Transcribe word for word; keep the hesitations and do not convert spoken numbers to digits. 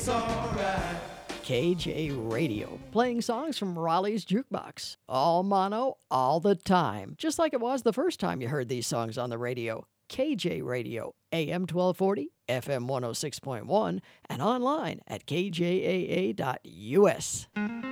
it's alright. K J Radio, playing songs from Raleigh's Jukebox. All mono, all the time. Just like it was the first time you heard these songs on the radio. K J Radio, A M twelve forty, F M one oh six point one, and online at k j a a dot u s.